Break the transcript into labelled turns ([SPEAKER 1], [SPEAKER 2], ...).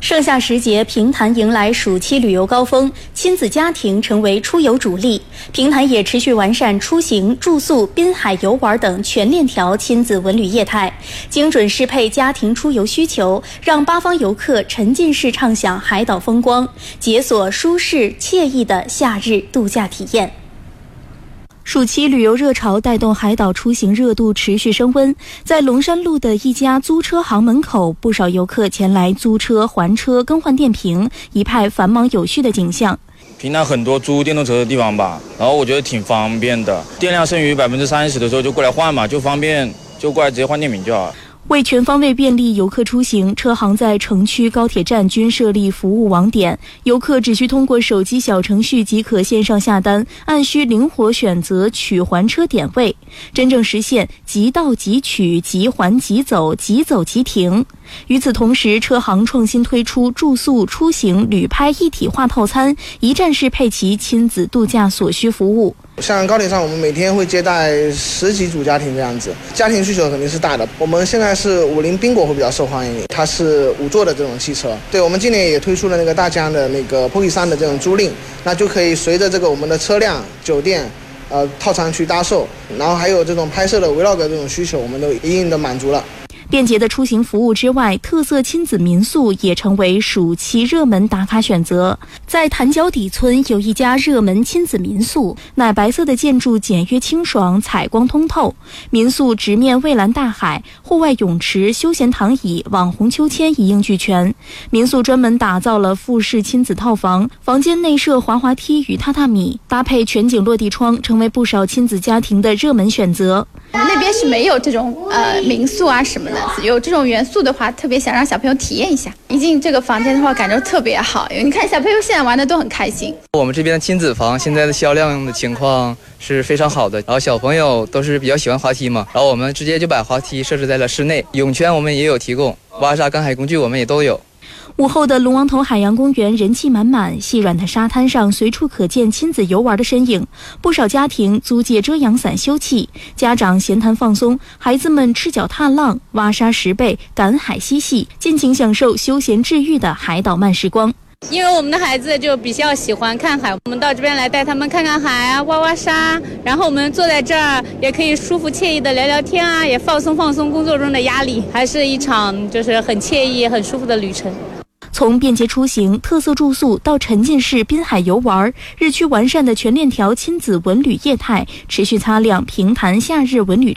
[SPEAKER 1] 盛夏时节，平潭迎来暑期旅游高峰，亲子家庭成为出游主力。平潭也持续完善出行、住宿、滨海游玩等全链条亲子文旅业态，精准适配家庭出游需求，让八方游客沉浸式畅享海岛风光，解锁舒适惬意的夏日度假体验。暑期旅游热潮带动海岛出行热度持续升温，在龙山路的一家租车行门口，不少游客前来租车、还车、更换电瓶，一派繁忙有序的景象。
[SPEAKER 2] 平潭很多租电动车的地方吧，然后我觉得挺方便的，电量剩余30%的时候就过来换嘛，就方便，就过来直接换电瓶就好。
[SPEAKER 1] 为全方位便利游客出行，车行在城区高铁站均设立服务网点，游客只需通过手机小程序即可线上下单，按需灵活选择取还车点位，真正实现即到即取、即还即走、即走即停。与此同时，车行创新推出住宿、出行、旅拍一体化套餐，一站式配齐亲子度假所需服务。
[SPEAKER 3] 像高铁上，我们每天会接待10几组家庭这样子，家庭需求肯定是大的。我们现在是50宾果会比较受欢迎，它是5座的这种汽车。对，我们今年也推出了那个大疆的那个 POKEY3的这种租赁，那就可以随着这个我们的车辆、酒店、套餐去搭售，然后还有这种拍摄的 Vlog 这种需求，我们都一一的满足了。
[SPEAKER 1] 便捷的出行服务之外，特色亲子民宿也成为暑期热门打卡选择。在潭脚底村有一家热门亲子民宿，奶白色的建筑简约清爽，采光通透。民宿直面蔚蓝大海，户外泳池、休闲躺椅、网红秋千一应俱全。民宿专门打造了复式亲子套房，房间内设滑滑梯与榻榻米，搭配全景落地窗，成为不少亲子家庭的热门选择。
[SPEAKER 4] 我们那边是没有这种民宿啊什么的，有这种元素的话，特别想让小朋友体验一下。一进这个房间的话，感觉特别好，因为你看小朋友现在玩的都很开心。
[SPEAKER 5] 我们这边的亲子房现在的销量的情况是非常好的，然后小朋友都是比较喜欢滑梯嘛，然后我们直接就把滑梯设置在了室内，泳圈我们也有提供，蛙沙、赶海工具我们也都有。
[SPEAKER 1] 午后的龙王头海洋公园人气满满，细软的沙滩上随处可见亲子游玩的身影，不少家庭租借遮阳伞休憩，家长闲谈放松，孩子们赤脚踏浪、挖沙拾贝、赶海嬉戏，尽情享受休闲治愈的海岛慢时光。
[SPEAKER 6] 因为我们的孩子就比较喜欢看海，我们到这边来带他们看看海啊，挖挖沙，然后我们坐在这儿也可以舒服惬意的聊聊天啊，也放松放松工作中的压力，还是一场就是很惬意很舒服的旅程。
[SPEAKER 1] 从便捷出行、特色住宿到沉浸式滨海游玩，日趋完善的全链条亲子文旅业态持续擦亮平潭夏日文旅